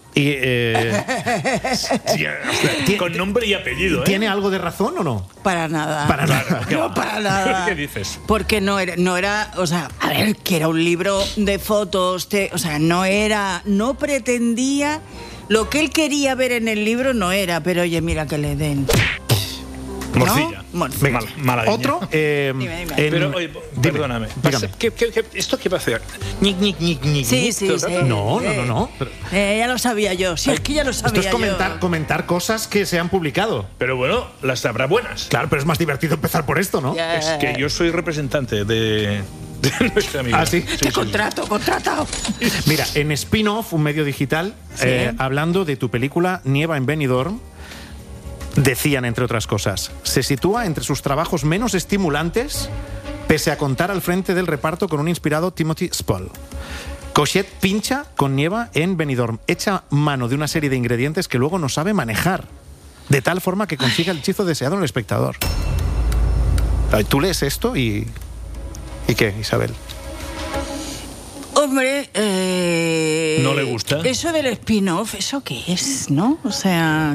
Y, con nombre y apellido, ¿eh? ¿Tiene algo de razón o no? Para nada. Para nada. No, para nada. ¿Qué dices? Porque no era, o sea, a ver, que era un libro de fotos, o sea, no pretendía, lo que él quería ver en el libro no era, pero oye, mira que le den. Morcilla. ¿No? Morcilla. Malagueña. Otro. Dime. Pero, oye, perdóname. Dígame. ¿Esto qué va a hacer? Ñic. Sí. No. Pero, Ya lo sabía yo. Sí, es que ya lo sabía esto es yo. comentar cosas que se han publicado. Pero bueno, las habrá buenas. Claro, pero es más divertido empezar por esto, ¿no? Ya. Es que yo soy representante de nuestra amiga. ¿Ah, sí? Te contratado. Mira, en Spin-Off, un medio digital, Sí. hablando de tu película Nieva en Benidorm, decían, entre otras cosas, se sitúa entre sus trabajos menos estimulantes, pese a contar al frente del reparto con un inspirado Timothy Spall. Coixet pincha con Nieva en Benidorm, echa mano de una serie de ingredientes que luego no sabe manejar, de tal forma que consiga el hechizo deseado en el espectador. Tú lees esto y ¿qué, Isabel? Hombre, ¿No le gusta? Eso del spin-off, ¿eso qué es, no? O sea,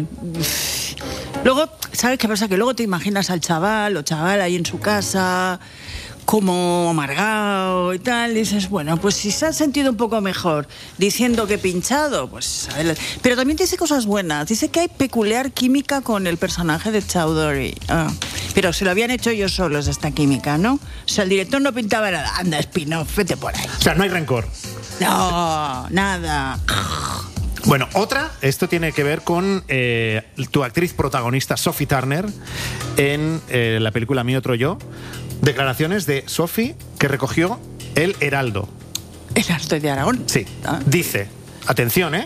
luego, ¿sabes qué pasa? Que luego te imaginas al chaval o chaval ahí en su casa, como amargado y tal, y dices, bueno, pues si se ha sentido un poco mejor diciendo que pinchado, pues a ver. Pero también dice cosas buenas, dice que hay peculiar química con el personaje de Chowdhury. Pero se lo habían hecho ellos solos esta química, ¿no? O sea, el director no pintaba nada. Anda, spin-off, vete por ahí. O sea, no hay rencor. No, nada. Bueno, esto tiene que ver con tu actriz protagonista, Sophie Turner, en la película Mi Otro Yo. Declaraciones de Sophie que recogió El Heraldo. ¿El arte de Aragón? Sí. Ah. Dice, atención,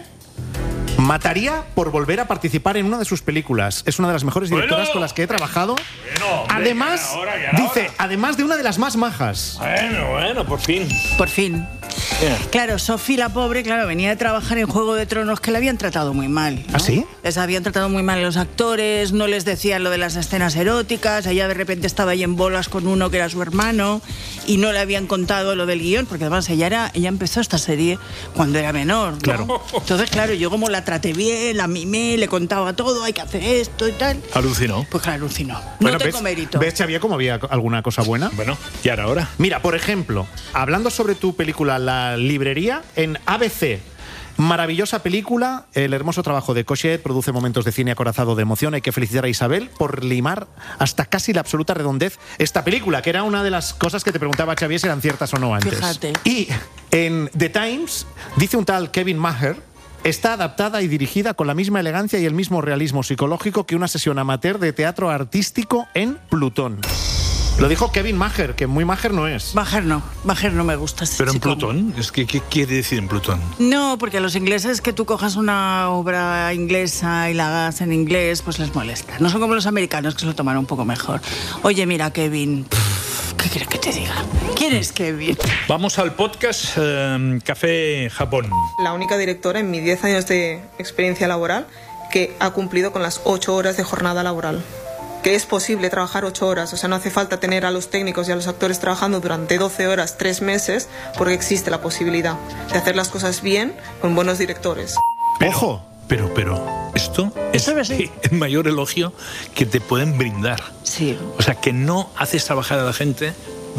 mataría por volver a participar en una de sus películas. Es una de las mejores directoras Bueno. con las que he trabajado. Bueno, hombre, Además, ya era hora. dice, además de una de las más majas. Bueno, por fin. Por fin. Claro, Sophie, la pobre, venía de trabajar en Juego de Tronos, que la habían tratado muy mal, ¿no? ¿Ah, sí? Les habían tratado muy mal a los actores, no les decían lo de las escenas eróticas, ella de repente estaba ahí en bolas con uno que era su hermano y no le habían contado lo del guión, porque además ella empezó esta serie cuando era menor, ¿no? Claro. Entonces, claro, yo como la traté bien, la mimé, le contaba todo, hay que hacer esto y tal. Alucinó. Pues claro, alucinó. Bueno, No tengo mérito. ¿Ves, Xavier, cómo había alguna cosa buena? Bueno, y ahora. Mira, por ejemplo, hablando sobre tu película La Librería, en ABC. Maravillosa película, el hermoso trabajo de Coixet, produce momentos de cine acorazado de emoción. Hay que felicitar a Isabel por limar hasta casi la absoluta redondez esta película, que era una de las cosas que te preguntaba Xavier si eran ciertas o no antes. Fíjate. Y en The Times dice un tal Kevin Maher, está adaptada y dirigida con la misma elegancia y el mismo realismo psicológico que una sesión amateur de teatro artístico en Plutón. Lo dijo Kevin Maher, que muy Maher no es. Maher no me gusta ese Pero en chico. Plutón, ¿qué quiere decir en Plutón? No, porque a los ingleses que tú cojas una obra inglesa y la hagas en inglés, pues les molesta. No son como los americanos, que se lo toman un poco mejor. Oye, mira, Kevin, ¿qué quieres que te diga? ¿Quién es Kevin? Vamos al podcast Café Japón. La única directora en mis 10 años de experiencia laboral que ha cumplido con las 8 horas de jornada laboral. Que es posible trabajar 8 horas, o sea, no hace falta tener a los técnicos y a los actores trabajando durante 12 horas, 3 meses, porque existe la posibilidad de hacer las cosas bien con buenos directores. ¡Ojo! Pero, esto es sí. el mayor elogio que te pueden brindar. Sí. O sea, que no haces trabajar a la gente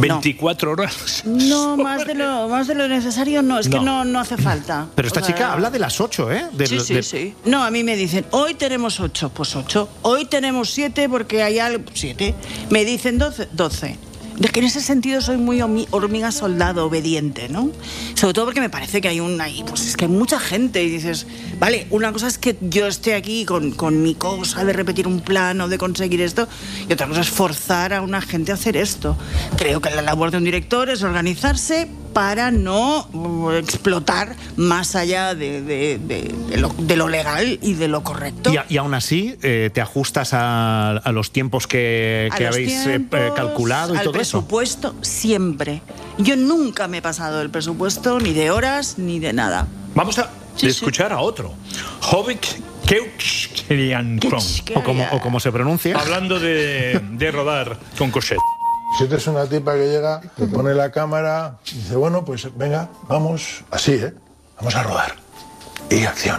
24 horas. No, más de lo necesario no, es que no hace falta. Pero esta O sea, chica habla de las 8, ¿eh? Sí. No, a mí me dicen, hoy tenemos 8, pues 8. Hoy tenemos 7 porque hay algo, 7. Me dicen 12. De que en ese sentido soy muy hormiga soldado, obediente, ¿no? Sobre todo porque me parece que pues es que hay mucha gente y dices, vale, una cosa es que yo esté aquí con mi cosa de repetir un plano, de conseguir esto, y otra cosa es forzar a una gente a hacer esto. Creo que la labor de un director es organizarse para no explotar más allá de lo legal y de lo correcto. Y aún así, te ajustas a los tiempos que habéis calculado y todo eso. Al presupuesto, siempre. Yo nunca me he pasado del presupuesto, ni de horas, ni de nada. Vamos a escuchar a otro. Hovik Keuchkeriankron. O como se pronuncia. Hablando de rodar con Coixet. Si eres una tipa que llega, te pone la cámara y dice, bueno, pues venga, vamos, así, vamos a rodar. Y acción.